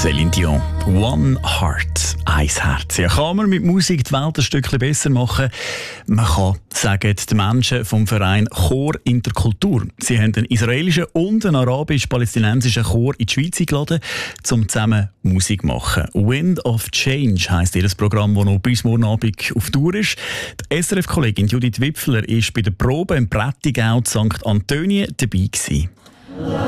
Céline Dion. One Heart, ein Herz. Ja, kann man mit Musik die Welt ein Stückchen besser machen? Man kann sagen, die Menschen vom Verein Chor Interkultur. Sie haben einen israelischen und einen arabisch-palästinensischen Chor in die Schweiz eingeladen, um zusammen Musik zu machen. Wind of Change heisst ihr Programm, das noch bis morgen Abend auf Tour ist. Die SRF-Kollegin Judith Wipfler war bei der Probe im Prättigau St. Antonien dabei gewesen.